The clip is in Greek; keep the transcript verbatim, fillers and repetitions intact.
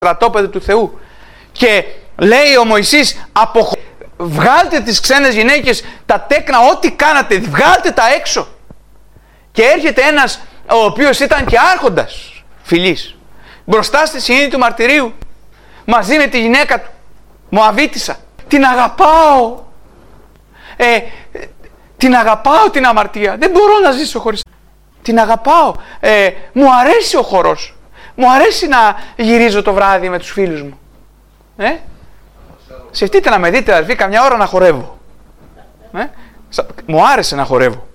στρατόπεδο του Θεού. Και λέει ο Μωυσής, αποχω... βγάλτε τις ξένες γυναίκες, τα τέκνα, ό,τι κάνατε, βγάλτε τα έξω. Και έρχεται ένας ο οποίος ήταν και άρχοντας φυλής μπροστά στη σκηνή του μαρτυρίου μαζί με τη γυναίκα του, Μωαβίτισσα. Την αγαπάω, ε, την αγαπάω την αμαρτία, δεν μπορώ να ζήσω χωρίς. Την αγαπάω, ε, μου αρέσει ο χορός, μου αρέσει να γυρίζω το βράδυ με τους φίλους μου. Ε? Σκεφτείτε να με δείτε, αδελφοί, καμιά ώρα να χορεύω. Ε? Μου άρεσε να χορεύω.